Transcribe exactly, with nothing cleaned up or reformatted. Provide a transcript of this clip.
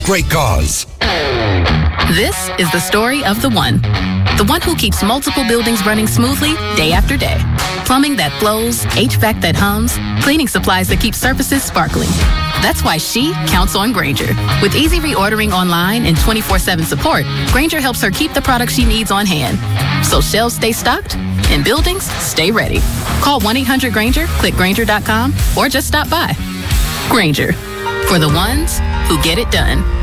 Great cause. This is the story of the one. The one who keeps multiple buildings running smoothly day after day. Plumbing that flows, H V A C that hums, cleaning supplies that keep surfaces sparkling. That's why she counts on Grainger. With easy reordering online and twenty-four seven support, Grainger helps her keep the products she needs on hand. So shelves stay stocked and buildings stay ready. Call one eight hundred Grainger, click Grainger dot com, or just stop by. Grainger, for the ones who get it done.